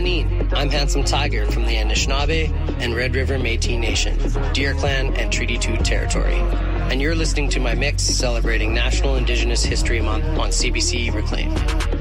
Sanin. I'm Handsome Tiger from the Anishinaabe and Red River Métis Nation, Deer Clan and Treaty 2 territory. And you're listening to my mix celebrating National Indigenous History Month on CBC Reclaim.